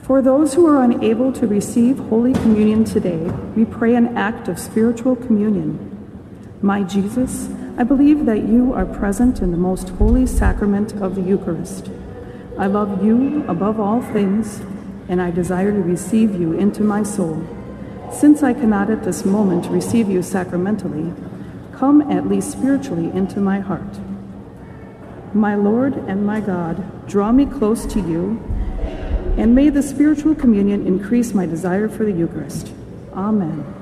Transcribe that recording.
For those who are unable to receive Holy Communion today, we pray an act of spiritual communion. My Jesus, I believe that you are present in the most holy sacrament of the Eucharist. I love you above all things, and I desire to receive you into my soul. Since I cannot at this moment receive you sacramentally, come at least spiritually into my heart. My Lord and my God, draw me close to you, and may the spiritual communion increase my desire for the Eucharist. Amen.